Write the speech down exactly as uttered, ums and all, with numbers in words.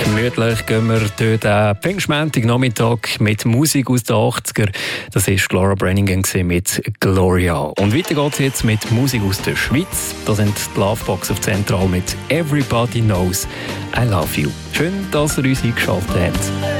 Gemütlich gehen wir durch den Pfingstmontag-Nachmittag mit Musik aus den achtziger. Das war Gloria Brannigan mit «Gloria». Und weiter geht es jetzt mit Musik aus der Schweiz. Da sind die Lovebox auf Zentral mit «Everybody Knows I Love You». Schön, dass ihr uns eingeschaltet habt.